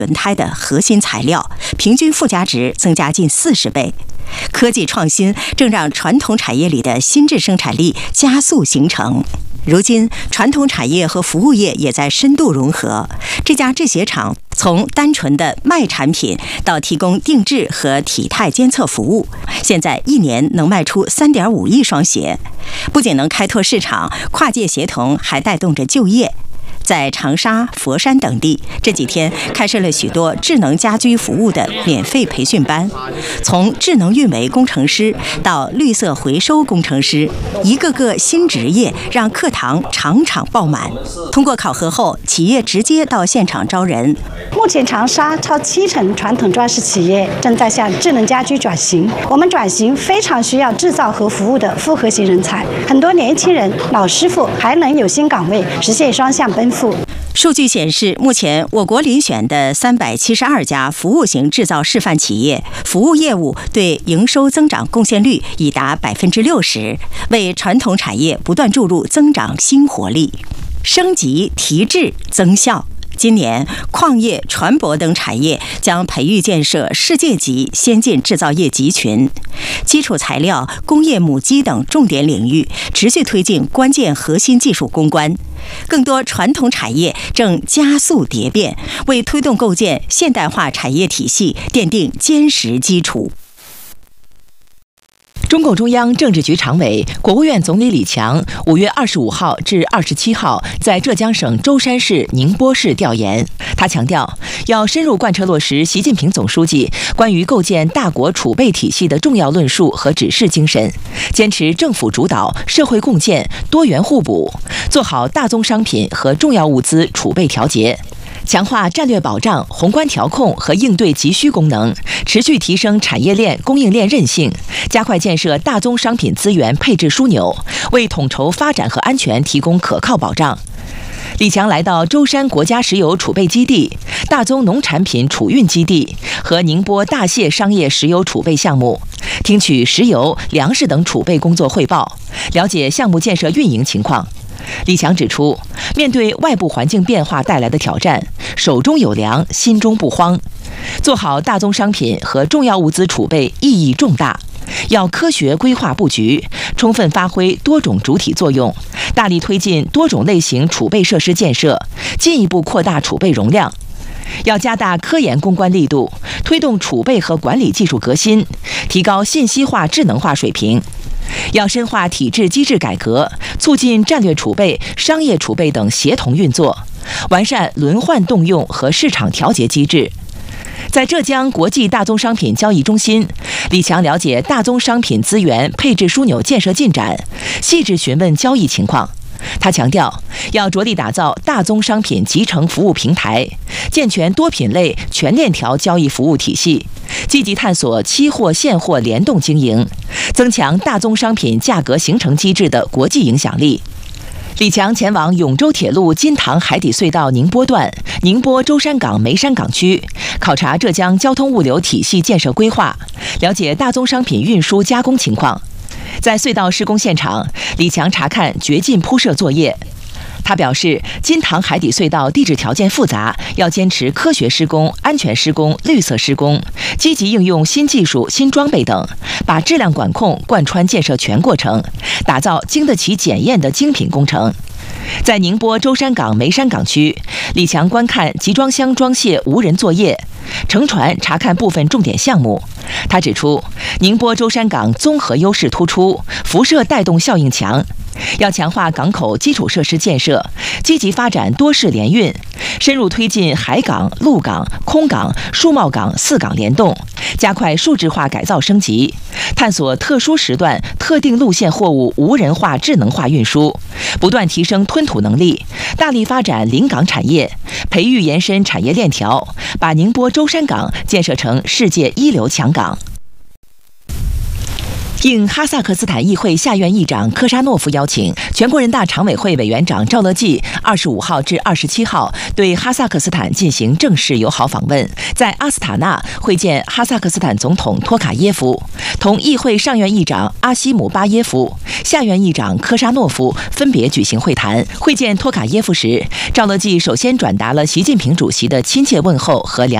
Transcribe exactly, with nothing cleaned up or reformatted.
轮胎的核心材料，平均附加值增加近四十倍。科技创新正让传统产业里的新质生产力加速形成。如今，传统产业和服务业也在深度融合。这家制鞋厂从单纯的卖产品到提供定制和体态监测服务，现在一年能卖出 三点五亿双鞋。不仅能开拓市场，跨界协同还带动着就业。在长沙、佛山等地，这几天开设了许多智能家居服务的免费培训班，从智能运维工程师到绿色回收工程师，一个个新职业让课堂场场爆满。通过考核后，企业直接到现场招人。 目前长沙超七成传统装饰企业正在向智能家居转型，我们转型非常需要制造和服务的复合型人才，很多年轻人、老师傅还能有新岗位，实现双向奔赴。 数据显示，目前我国遴选的三百七十二家服务型制造示范企业，服务业务对营收增长贡献率已达百分之六十，为传统产业不断注入增长新活力，升级提质增效。今年，矿业、船舶等产业将培育建设世界级先进制造业集群，基础材料、工业母机等重点领域持续推进关键核心技术攻关。更多传统产业正加速蝶变，为推动构建现代化产业体系奠定坚实基础。 中共中央政治局常委、国务院总理李强五月二十五号至二十七号在浙江省舟山市、宁波市调研。他强调，要深入贯彻落实习近平总书记关于构建大国储备体系的重要论述和指示精神，坚持政府主导、社会共建、多元互补，做好大宗商品和重要物资储备调节。强化战略保障、宏观调控和应对急需功能，持续提升产业链、供应链韧性，加快建设大宗商品资源配置枢纽，为统筹发展和安全提供可靠保障。李强来到舟山国家石油储备基地、大宗农产品储运基地和宁波大蟹商业石油储备项目，听取石油、粮食等储备工作汇报，了解项目建设运营情况。李强指出，面对外部环境变化带来的挑战，手中有粮，心中不慌。做好大宗商品和重要物资储备意义重大，要科学规划布局，充分发挥多种主体作用，大力推进多种类型储备设施建设，进一步扩大储备容量。要加大科研攻关力度，推动储备和管理技术革新，提高信息化、智能化水平。要深化体制机制改革，促进战略储备、商业储备等协同运作，完善轮换动用和市场调节机制。在浙江国际大宗商品交易中心，李强了解大宗商品资源配置枢纽建设进展，细致询问交易情况。他强调，要着力打造大宗商品集成服务平台，健全多品类全链条交易服务体系，积极探索期货现货联动经营，增强大宗商品价格形成机制的国际影响力。李强前往永州铁路金塘海底隧道宁波段、宁波舟山港梅山港区，考察浙江交通物流体系建设规划，了解大宗商品运输加工情况。在隧道施工现场，李强查看掘进铺设作业。他表示，金塘海底隧道地质条件复杂，要坚持科学施工、安全施工、绿色施工，积极应用新技术、新装备等，把质量管控贯穿建设全过程，打造经得起检验的精品工程。在宁波舟山港梅山港区，李强观看集装箱装卸无人作业，乘船查看部分重点项目。他指出，宁波舟山港综合优势突出，辐射带动效应强，要强化港口基础设施建设，积极发展多式联运，深入推进海港、陆港、空港、数贸港四港联动，加快数字化改造升级，探索特殊时段、特定路线货物无人化、智能化运输，不断提升吞吐能力，大力发展临港产业，培育延伸产业链条，把宁波舟山港建设成世界一流强港。 应哈萨克斯坦议会下院议长科沙诺夫邀请，全国人大常委会委员长赵乐际二十五号至二十七号对哈萨克斯坦进行正式友好访问，在阿斯塔纳会见哈萨克斯坦总统托卡耶夫，同议会上院议长阿西姆巴耶夫、下院议长科沙诺夫分别举行会谈。会见托卡耶夫时，赵乐际首先转达了习近平主席的亲切问候和良